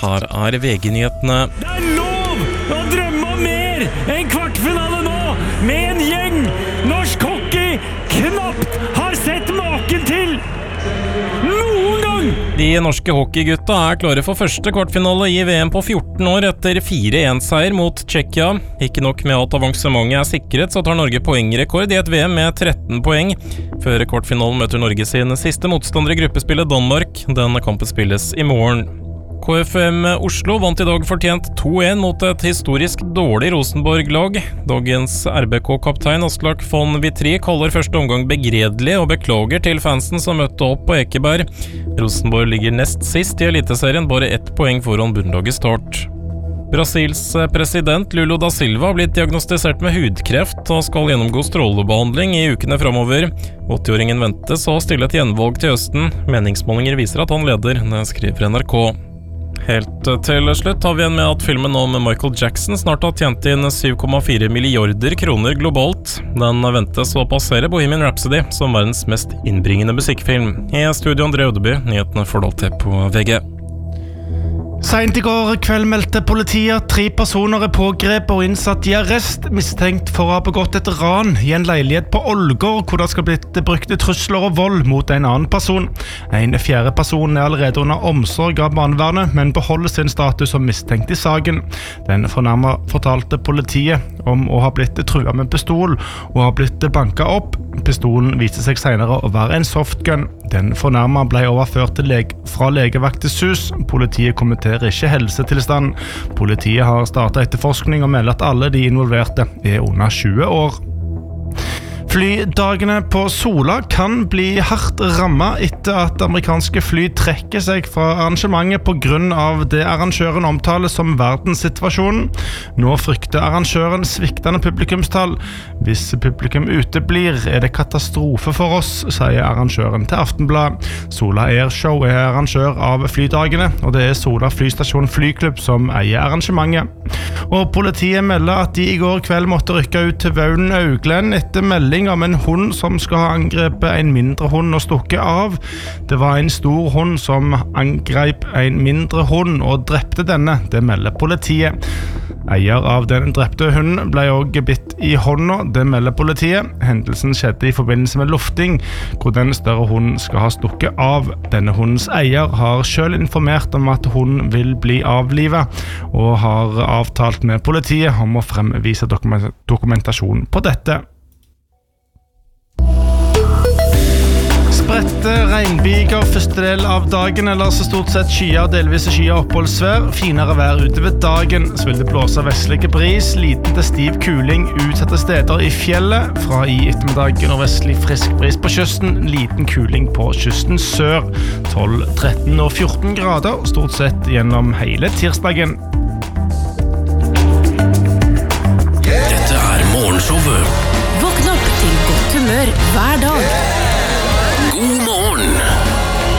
her VG-nyhetene. Det lov å drømme om mer enn kvartfinale nå, med en gjeng norsk hockey knapt har sett maken til noen gang! De norske hockeygutta klare for første kvartfinale i VM på 14 år etter 4-1-seier mot Tsjekkia. Ikke nok med at avansementet sikret, så tar Norge poengrekord i et VM med 13 poeng. Før kvartfinalen møter Norge sin siste motstander i gruppespillet Danmark. Denne kampen spilles i morgen. KFM Oslo vant i dag fortjent 2-1 mot et historisk dårlig Rosenborg-lag. Dagens RBK-kaptein Aslak von Vitry kaller første omgang begredelig og beklager til fansen som møtte opp på Ekeberg. Rosenborg ligger nest sist i Eliteserien, bare 1 poeng foran bunnlagets start. Brasils president Lula da Silva har blitt diagnostisert med hudkreft og skal gjennomgå strålebehandling i ukene fremover. 80-åringen ventes å stille et gjenvalg til høsten. Meningsmålinger viser at han leder, det skriver NRK. Helt til slutt har vi en med at filmen om Michael Jackson snart har tjent inn 7,4 milliarder kroner globalt. Den ventes å passere Bohemian Rhapsody som verdens mest innbringende musikkfilm. I studio André Ødeby, nyhetene får dalt til på VG. Sent i går kveld meldte politiet 3 personer pågrepet og innsatt i arrest, mistenkt for å ha begått et ran i en leilighet på Ålgård, hvor det skal blitt brukt trusler og vold mot en annen person. En 4. person allerede under omsorg av barnevernet, men beholder sin status som mistenkt i saken. Den fornærmede fortalte politiet om å ha blitt truet med pistol og ha blitt banket opp. Pistolen viste seg senere å være en softgun. Den fornærmede ble overført fra legevaktes hus. Politiet kommenterer ikke helsetilstand. Politiet har startet etterforskning og melder at alle de involverte under 20 år. Flydagene på Sola kan bli hardt rammet etter at amerikanske fly trekker seg fra arrangementet på grunn av det arrangøren omtaler som verdenssituasjonen. Nå frykter arrangøren sviktende publikumstall. Hvis publikum uteblir, det katastrofe for oss, sier arrangøren til Aftenblad. Sola Airshow arrangør av flydagene, og det Sola Flystasjon Flyklubb som eier arrangementet. Og politiet melder at de i går kveld måtte rykke ut til Vaulen Auglen etter melding om en hund som skal ha angrepet en mindre hund og stukket av. Det var en stor hund som angrep en mindre hund og drepte denne, det melder politiet. Eier av den drepte hunden ble også bitt i hånda, det melder politiet. Hendelsen skjedde i forbindelse med lufting, hvor den større hunden skal ha stukket av. Denne hundens eier har selv informert om at hunden vil bli avlivet, og har avtalt med politiet om å fremvise dokumentasjon på dette. Spredte regnbyger første del av dagen, eller så stort sett skyer, delvis skyer oppholdsvær. Finere vær utover dagen, så vil det blåse vestlige bris, liten til stiv kuling utsatte steder i fjellet. Fra i ettermiddag nordvestlig frisk bris på kysten, liten kuling på kysten sør. 12, 13 og 14 grader, stort sett gjennom hele tirsdagen.